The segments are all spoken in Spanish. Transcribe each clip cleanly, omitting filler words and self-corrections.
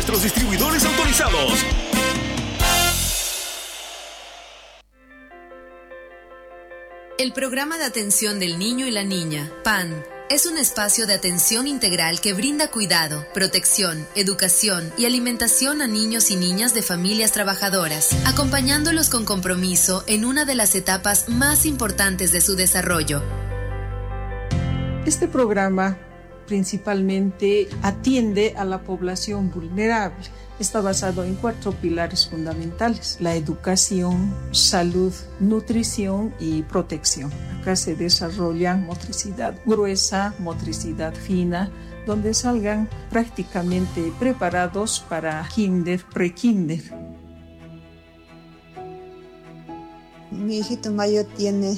Nuestros distribuidores autorizados. El Programa de Atención del Niño y la Niña, PAN, es un espacio de atención integral que brinda cuidado, protección, educación y alimentación a niños y niñas de familias trabajadoras, acompañándolos con compromiso en una de las etapas más importantes de su desarrollo. Este programa principalmente atiende a la población vulnerable. Está basado en 4 pilares fundamentales: la educación, salud, nutrición y protección. Acá se desarrollan motricidad gruesa, motricidad fina, donde salgan prácticamente preparados para kinder, pre-kinder. Mi hijito mayor tiene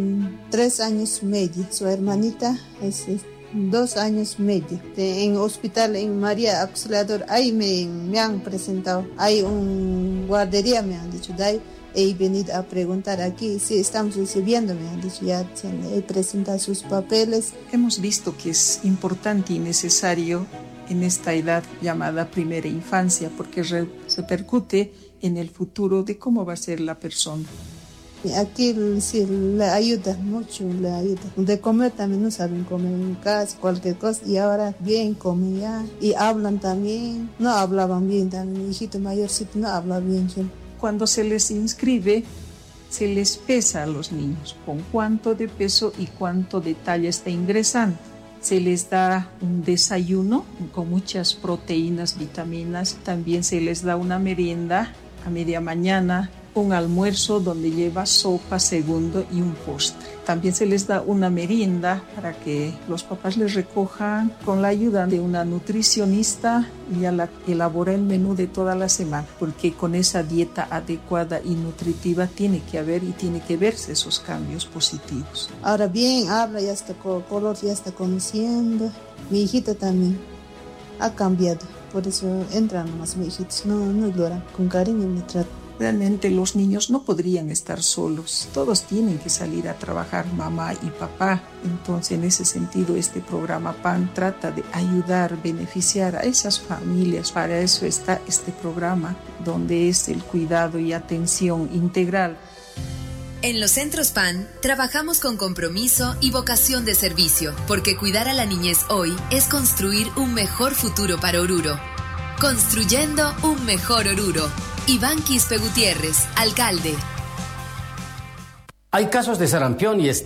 3 años y medio, su hermanita es 2 años y medio. En hospital en María Auxiliador, ahí me han presentado. Hay un guardería, me han dicho, de ahí he venido a preguntar aquí si estamos recibiendo, me han dicho, ya he presentado sus papeles. Hemos visto que es importante y necesario en esta edad llamada primera infancia, porque repercute en el futuro de cómo va a ser la persona. Aquí sí le ayuda mucho, le ayuda. De comer también no saben comer en casa, cualquier cosa, y ahora bien comen ya. Y hablan también, no hablaban bien también, mi hijito mayorcito no habla bien. Cuando se les inscribe, se les pesa a los niños con cuánto de peso y cuánto de talla está ingresando. Se les da un desayuno con muchas proteínas, vitaminas. También se les da una merienda a media mañana, un almuerzo donde lleva sopa, segundo y un postre. También se les da una merienda para que los papás les recojan con la ayuda de una nutricionista y ya elabora el menú de toda la semana, porque con esa dieta adecuada y nutritiva tiene que haber y tiene que verse esos cambios positivos. Ahora bien, habla, ya está color, ya está conociendo. Mi hijita también ha cambiado, por eso entran más mis hijitos, no lloran, con cariño me tratan. Realmente los niños no podrían estar solos, todos tienen que salir a trabajar, mamá y papá. Entonces, en ese sentido, este programa PAN trata de ayudar, beneficiar a esas familias. Para eso está este programa, donde es el cuidado y atención integral. En los centros PAN trabajamos con compromiso y vocación de servicio, porque cuidar a la niñez hoy es construir un mejor futuro para Oruro. Construyendo un mejor Oruro. Iván Quispe Gutiérrez, alcalde. Hay casos de sarampión y